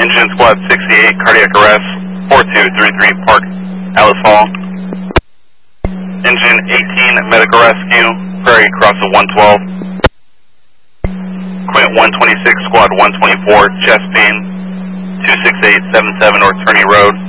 Engine Squad 68, cardiac arrest, 4233 Park, Alice Hall. Engine 18, medical rescue, Prairie Crossing 112. Quint 126, Squad 124, chest pain, 26877 North Turney Road.